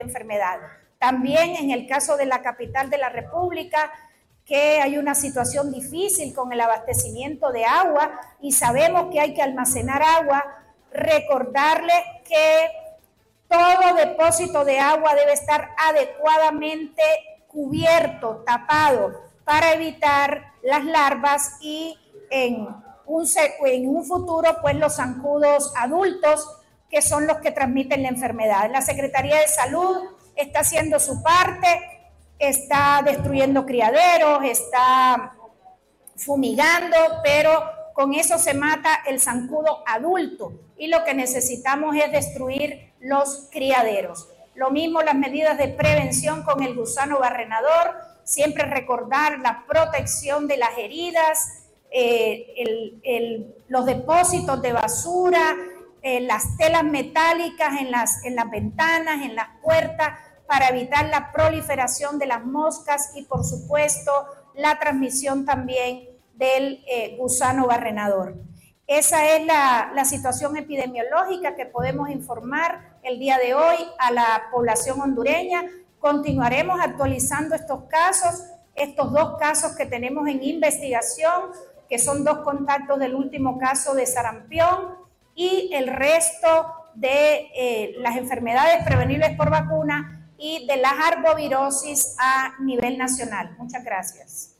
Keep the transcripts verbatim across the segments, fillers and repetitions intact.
enfermedad. También en el caso de la capital de la República, que hay una situación difícil con el abastecimiento de agua y sabemos que hay que almacenar agua, recordarles que todo depósito de agua debe estar adecuadamente cubierto, tapado, para evitar las larvas y en un, en un futuro pues los zancudos adultos, que son los que transmiten la enfermedad. La Secretaría de Salud está haciendo su parte, está destruyendo criaderos, está fumigando, pero con eso se mata el zancudo adulto y lo que necesitamos es destruir los criaderos. Lo mismo las medidas de prevención con el gusano barrenador, siempre recordar la protección de las heridas, eh, el, el, los depósitos de basura, eh, las telas metálicas en las, en las ventanas, en las puertas, para evitar la proliferación de las moscas y, por supuesto, la transmisión también del eh, gusano barrenador. Esa es la, la situación epidemiológica que podemos informar el día de hoy a la población hondureña. Continuaremos actualizando estos casos, estos dos casos que tenemos en investigación, que son dos contactos del último caso de sarampión, y el resto de eh, las enfermedades prevenibles por vacuna y de las arbovirosis a nivel nacional. Muchas gracias.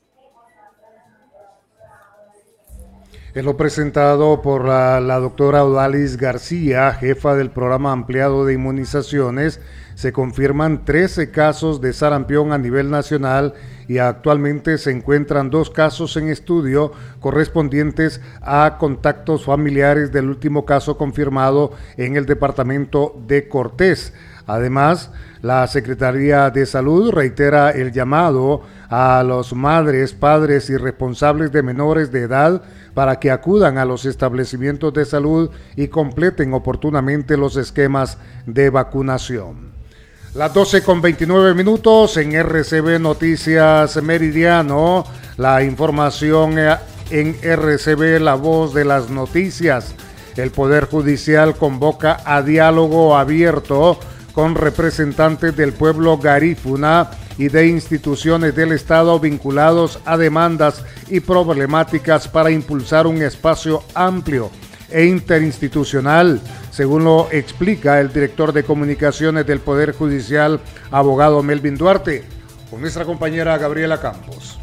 En lo presentado por la, la doctora Odalis García, jefa del programa ampliado de inmunizaciones, se confirman trece casos de sarampión a nivel nacional y actualmente se encuentran dos casos en estudio correspondientes a contactos familiares del último caso confirmado en el departamento de Cortés. Además, la Secretaría de Salud reitera el llamado a los madres, padres y responsables de menores de edad para que acudan a los establecimientos de salud y completen oportunamente los esquemas de vacunación. Las doce con veintinueve minutos en R C B Noticias Meridiano, la información en R C B, la voz de las noticias. El Poder Judicial convoca a diálogo abierto con representantes del pueblo garífuna y de instituciones del Estado vinculados a demandas y problemáticas para impulsar un espacio amplio e interinstitucional, según lo explica el director de comunicaciones del Poder Judicial, abogado Melvin Duarte, con nuestra compañera Gabriela Campos.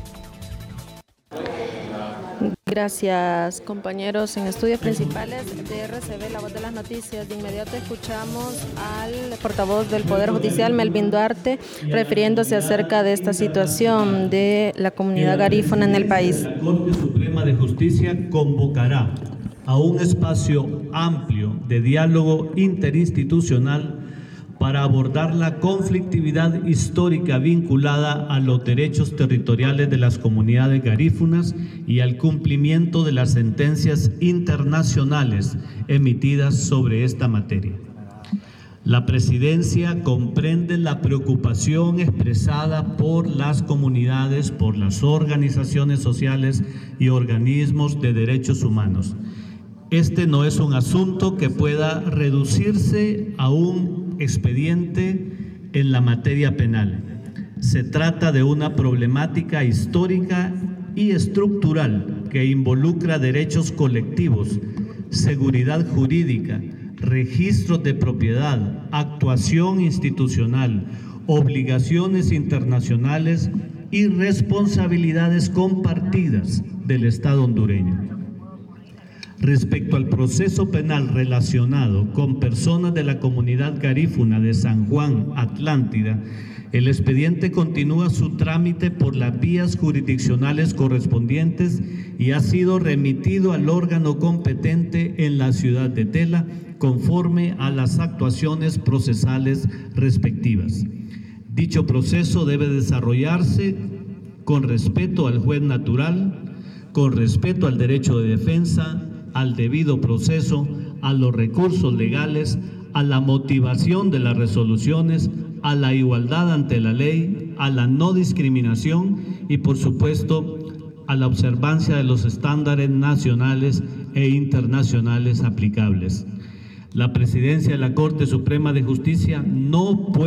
Gracias, compañeros. En estudios principales de R C B, la voz de las noticias, de inmediato escuchamos al portavoz del Poder Judicial, Melvin Duarte, refiriéndose acerca de esta situación de la comunidad garífuna en el país. La Corte Suprema de Justicia convocará a un espacio amplio de diálogo interinstitucional para abordar la conflictividad histórica vinculada a los derechos territoriales de las comunidades garífunas y al cumplimiento de las sentencias internacionales emitidas sobre esta materia. La Presidencia comprende la preocupación expresada por las comunidades, por las organizaciones sociales y organismos de derechos humanos. Este no es un asunto que pueda reducirse a un expediente en la materia penal. Se trata de una problemática histórica y estructural que involucra derechos colectivos, seguridad jurídica, registros de propiedad, actuación institucional, obligaciones internacionales y responsabilidades compartidas del Estado hondureño. Respecto al proceso penal relacionado con personas de la comunidad garífuna de San Juan, Atlántida, el expediente continúa su trámite por las vías jurisdiccionales correspondientes y ha sido remitido al órgano competente en la ciudad de Tela conforme a las actuaciones procesales respectivas. Dicho proceso debe desarrollarse con respeto al juez natural, con respeto al derecho de defensa, al debido proceso, a los recursos legales, a la motivación de las resoluciones, a la igualdad ante la ley, a la no discriminación y, por supuesto, a la observancia de los estándares nacionales e internacionales aplicables. La Presidencia de la Corte Suprema de Justicia no puede